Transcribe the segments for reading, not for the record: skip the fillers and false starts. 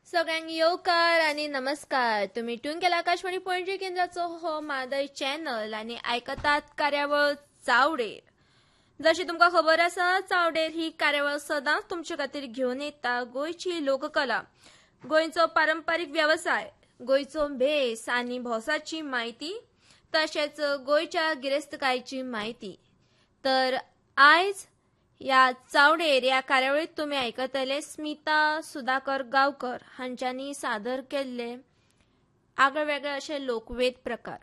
सगळ्यांक येवकार आणि नमस्कार. तुम्ही ट्यून केला आकाशवाणी पणजी केंद्राचो हो मादय चॅनल आणि आयकतात कार्यावळ चावडेर. जशी तुमकां खबर आसा, चावडेर ही कार्यावळ सदांच तुमचे खातीर घेवन येता गोंयची लोककला, गोंयचो पारंपारीक व्यवसाय, गोंयचो भेस आनी भौसाची म्हायती, तशेंच गोंयच्या गिरेस्तकायेची म्हायती. तर आयज या चावडेर या कार्यावळीत तुम्ही आयकतले स्मिता सुधाकर गांवकर हांच्यांनी सादर केल्ले आगळेवेगळे असे लोकवेद प्रकार.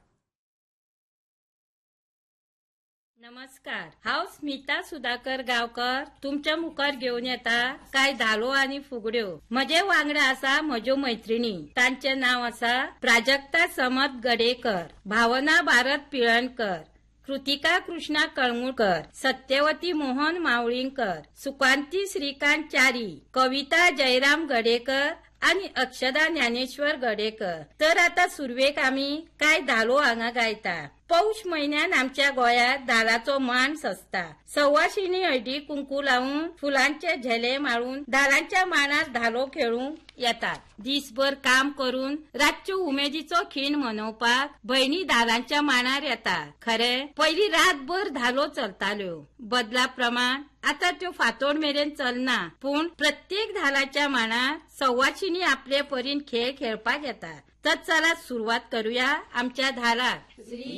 नमस्कार, हांव स्मिता सुधाकर गांवकर तुमच्या मुखार घेवन येता कांय धालो आनी फुगड्यो. म्हजे वांगडा आसा म्हज्यो मैत्रिणी. तांचे नाव आसा प्राजक्ता समत गडेकर, भावना भारत पिळणकर, कृतिका कृष्णा कळंगूटकर, सत्यवती मोहन मावळींकर, सुकांती श्रीकांत च्यारी, कविता जयराम गडेकर आणि अक्षदा ज्ञानेश्वर गडेकर. तर आता सुरवेक आमी काय धालो हांगा गायता. पौष म्हयन्यान आमच्या गोंयांत धालाचो मान सजता. सवाशिणी हळदी कुंकू लावून फुलांचे झेले माळून धालांच्या मांडार धालो खेळूंक येतात. दिसभर काम करून रातच्यो उमेदीचो खीण मनोवपाक भयणी धालांच्या मांडार येतात. खरे पयली रातभर धालो चलताल्यो. बदला प्रमाण आता त्यो फातोड मेरेन चलना, पूण प्रत्येक धालाच्या मांडार सवाशिणी आपले परीन खेळ खेळपाक येतात. तर चला सुरवात करूया आमच्या धालाक.